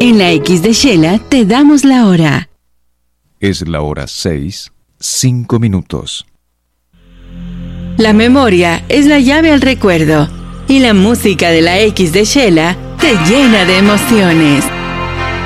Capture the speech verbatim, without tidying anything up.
En la X de Shela te damos la hora. Es la hora seis, cinco minutos. La memoria es la llave al recuerdo y la música de la X de Shela te llena de emociones.